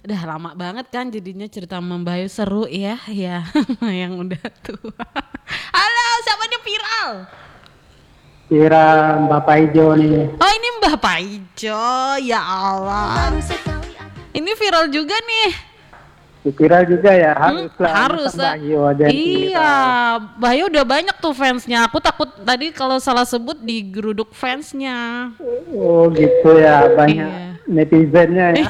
Udah lama banget kan jadinya cerita Membayu seru ya, ya yang udah tua. Halo, siapa nih viral? Kira Bapak Ijo nih. Oh ini Mbah Paijo, ya Allah. Ini viral juga nih. Viral juga ya, haruslah. Harus. Masa Bayu aja yang Iya, viral. Bayu udah banyak tuh fansnya. Aku takut tadi kalau salah sebut digeruduk fansnya. Oh gitu ya, banyak Iya. netizennya ya.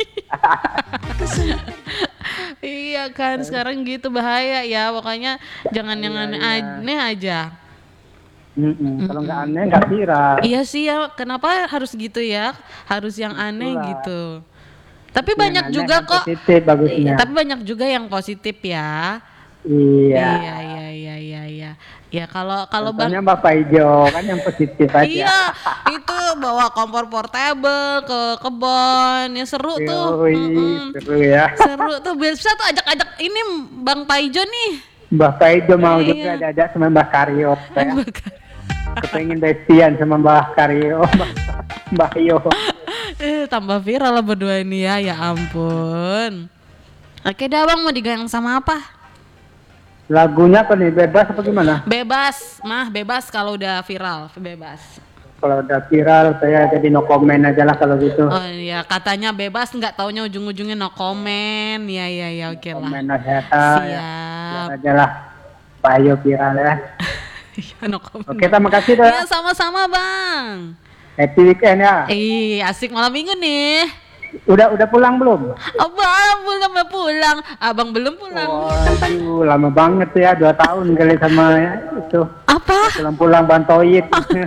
Iya kan sekarang gitu bahaya ya, pokoknya jangan yang Iya. aneh-aneh aja. Kalau nggak aneh nggak viral. Iya sih ya, kenapa harus gitu ya? Harus yang aneh Itulah. gitu. Tapi Yang banyak aneh juga yang kok. positif bagusnya. Tapi banyak juga yang positif ya. Iya. Iya. Ya kalau Bang Contohnya Bapak Ijo kan yang positif aja. iya, itu bawa kompor portable ke kebon, ya seru tuh. Yoi, seru ya. Seru tuh, bisa tuh ajak-ajak ini Bang Paijo nih. Bapak Ijo mau Iya. juga diajak sama Mbah Karyo. Saya Bakar. kepengen bestian sama Mbah Karyo, Mbah Yo. Tambah viral lah berdua ini ya ampun. Oke dah Bang, mau digoyang sama apa? Lagunya apa nih, bebas apa gimana? Bebas, bebas kalau udah viral, bebas. Kalau udah viral saya jadi no comment aja lah kalau gitu. Oh iya, katanya bebas, nggak taunya ujung-ujungnya no comment. Ya, oke lah. Komen aja ya. Siap. Biar aja lah. Pak Ayo viral ya. Iya, no comment. Oke, terima kasih dah. Iya, sama-sama Bang. Happy weekend ya. Asik malam minggu nih. Udah pulang belum? Abang belum pulang. Abang belum pulang. Waduh, lama banget ya, 2 tahun kali sama itu. Apa? Pulang bantoid.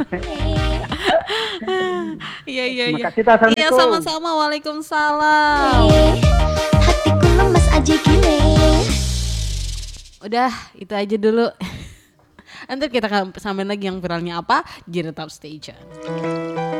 Iya. Terima kasih, Ta. Assalamualaikum. Iya, sama-sama. Waalaikumsalam. Hatiku lemas aja gini. Udah, itu aja dulu. Nanti kita sampein lagi yang viralnya apa. Jadi tetap stay tune.